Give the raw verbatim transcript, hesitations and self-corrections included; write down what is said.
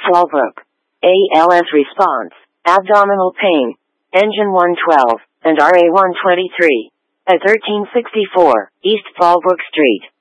Fallbrook. A L S response, abdominal pain, engine one twelve, and R A one twenty-three. At thirteen sixty-four East Fallbrook Street.